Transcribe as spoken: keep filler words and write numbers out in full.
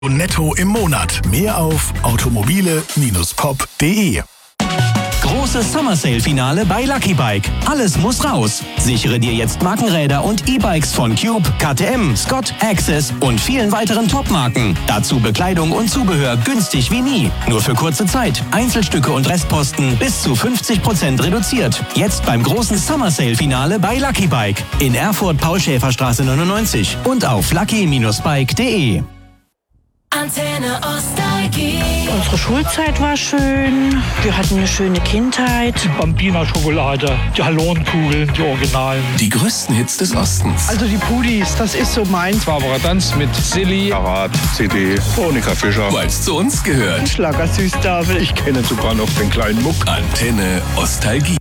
Netto im Monat. Mehr auf automobile Bindestrich pop punkt de. Großes Summer Sale Finale bei Lucky Bike. Alles muss raus. Sichere dir jetzt Markenräder und E-Bikes von Cube, K T M, Scott, Access und vielen weiteren Top-Marken. Dazu Bekleidung und Zubehör günstig wie nie. Nur für kurze Zeit. Einzelstücke und Restposten bis zu fünfzig Prozent reduziert. Jetzt beim großen Summer Sale Finale bei Lucky Bike. In Erfurt Paul-Schäfer-Straße neunundneunzig und auf lucky Bindestrich bike punkt de. Antenne Nostalgie. Unsere Schulzeit war schön. Wir hatten eine schöne Kindheit. Die Bambina-Schokolade, die Hallonenkugeln, die Originalen. Die größten Hits des Ostens. Also die Pudis, das ist so meins. Barbara Danz mit Silly, Karat, C D, Monika Fischer. Weil es zu uns gehört. Schlager Süßtafel. Ich kenne sogar noch den kleinen Muck. Antenne Nostalgie.